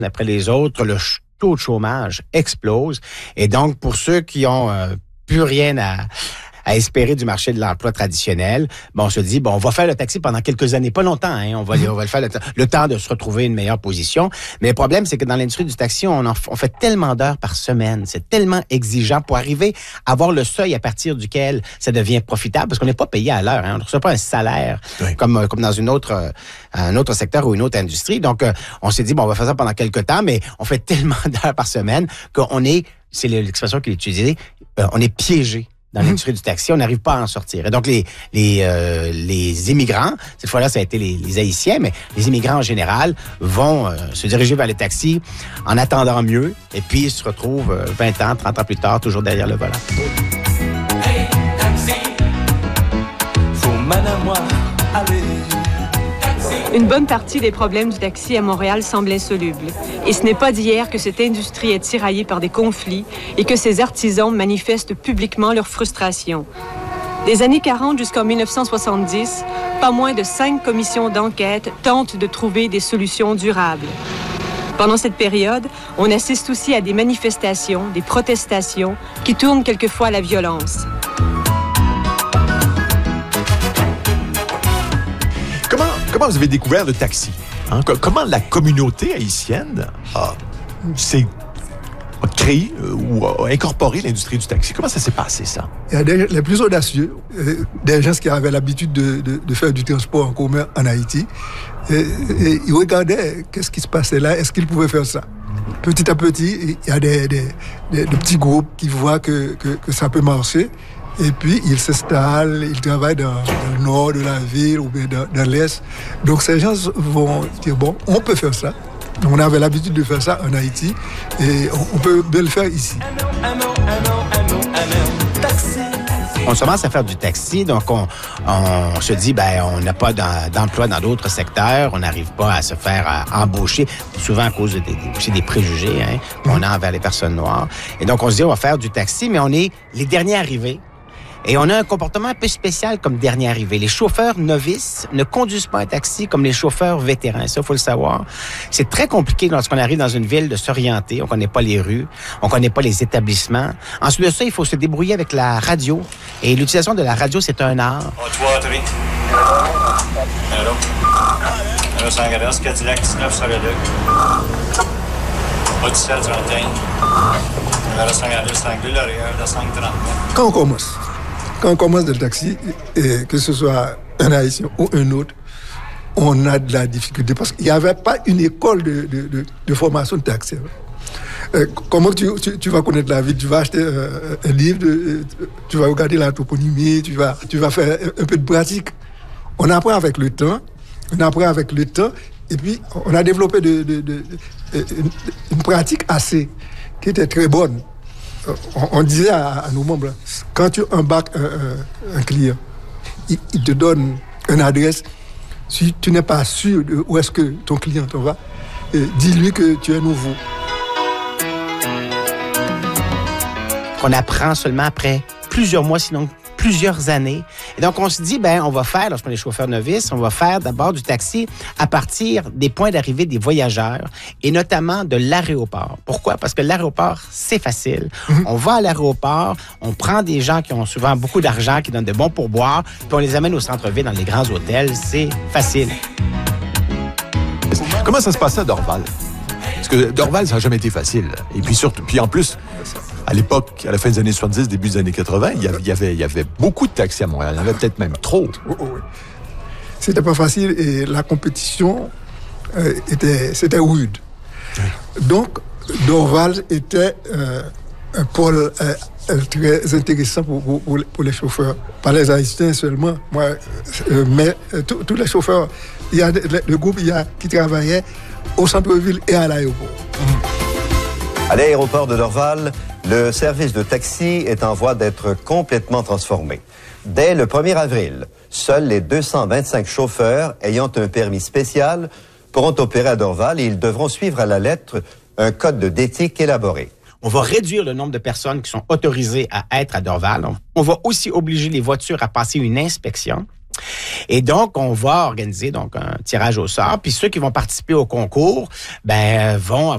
après les autres, le taux de chômage explose. Et donc, pour ceux qui ont plus rien à espérer du marché de l'emploi traditionnel, on se dit, on va faire le taxi pendant quelques années, pas longtemps, hein, on va le faire le temps de se retrouver une meilleure position. Mais le problème, c'est que dans l'industrie du taxi, on fait tellement d'heures par semaine, c'est tellement exigeant pour arriver à avoir le seuil à partir duquel ça devient profitable, parce qu'on n'est pas payé à l'heure, hein, on ne reçoit pas un salaire comme dans un autre secteur ou une autre industrie. Donc, on s'est dit, on va faire ça pendant quelques temps, mais on fait tellement d'heures par semaine c'est l'expression qu'il est utilisée, on est piégé dans l'industrie du taxi, on n'arrive pas à en sortir. Et donc, les immigrants, cette fois-là, ça a été les Haïtiens, mais les immigrants en général vont se diriger vers les taxis en attendant mieux, et puis ils se retrouvent 20 ans, 30 ans plus tard, toujours derrière le volant. Hey, taxi, faut madame moi aller. Une bonne partie des problèmes du taxi à Montréal semblent insolubles. Et ce n'est pas d'hier que cette industrie est tiraillée par des conflits et que ses artisans manifestent publiquement leur frustration. Des années 40 jusqu'en 1970, pas moins de 5 commissions d'enquête tentent de trouver des solutions durables. Pendant cette période, on assiste aussi à des manifestations, des protestations qui tournent quelquefois à la violence. Comment vous avez découvert le taxi? Hein? Comment la communauté haïtienne a créé ou a incorporé l'industrie du taxi? Comment ça s'est passé, ça? Il y a les plus audacieux, des gens qui avaient l'habitude de faire du transport en commun en Haïti. Et ils regardaient qu'est-ce qui se passait là, est-ce qu'ils pouvaient faire ça? Petit à petit, il y a des petits groupes qui voient que ça peut marcher. Et puis, ils s'installent, ils travaillent dans le nord de la ville ou bien dans l'est. Donc, ces gens vont dire, on peut faire ça. On avait l'habitude de faire ça en Haïti et on peut bien le faire ici. On commence à faire du taxi, donc on se dit, on n'a pas d'emploi dans d'autres secteurs, on n'arrive pas à se faire embaucher, souvent à cause des préjugés qu'on a envers les personnes noires. Et donc, on se dit, on va faire du taxi, mais on est les derniers arrivés. Et on a un comportement un peu spécial comme dernier arrivé. Les chauffeurs novices ne conduisent pas un taxi comme les chauffeurs vétérans. Ça, il faut le savoir. C'est très compliqué lorsqu'on arrive dans une ville de s'orienter. On connaît pas les rues, on connaît pas les établissements. Ensuite de ça, il faut se débrouiller avec la radio. Et l'utilisation de la radio, c'est un art. 3, 3. Allô, Sangadas, Cadillac 19 sur le Luc. 17, 31. Allô, Sangadas, Anglais, l'arrière de 530. Quand on commence dans le taxi, et que ce soit un Haïtien ou un autre, on a de la difficulté parce qu'il n'y avait pas une école de formation de taxi. Comment tu vas connaître la ville? Tu vas acheter un livre, tu vas regarder la toponymie, tu vas faire un peu de pratique. On apprend avec le temps, et puis on a développé une pratique assez qui était très bonne. On disait à nos membres, quand tu embarques un client, il te donne une adresse. Si tu n'es pas sûr de où est-ce que ton client t'en va, dis-lui que tu es nouveau. Qu'on apprend seulement après plusieurs mois, sinon plusieurs années. Et donc, on se dit, on va faire, lorsqu'on est chauffeur novice, on va faire d'abord du taxi à partir des points d'arrivée des voyageurs et notamment de l'aéroport. Pourquoi? Parce que l'aéroport, c'est facile. On va à l'aéroport, on prend des gens qui ont souvent beaucoup d'argent, qui donnent de bons pourboires, puis on les amène au centre-ville, dans les grands hôtels. C'est facile. Comment ça se passait à Dorval? Parce que Dorval, ça n'a jamais été facile. Et puis en plus, à l'époque, à la fin des années 70, début des années 80, il y avait beaucoup de taxis à Montréal. Il y en avait peut-être même trop. Oui. C'était pas facile et la compétition c'était rude. Oui. Donc, Dorval était un pôle très intéressant pour les chauffeurs. Pas les Haïtiens seulement, mais tous les chauffeurs. Il y a le groupe qui travaillait au centre-ville et à l'aéroport. À l'aéroport de Dorval, le service de taxi est en voie d'être complètement transformé. Dès le 1er avril, seuls les 225 chauffeurs ayant un permis spécial pourront opérer à Dorval et ils devront suivre à la lettre un code d'éthique élaboré. On va réduire le nombre de personnes qui sont autorisées à être à Dorval. On va aussi obliger les voitures à passer une inspection. Et donc, on va organiser un tirage au sort. Puis ceux qui vont participer au concours, vont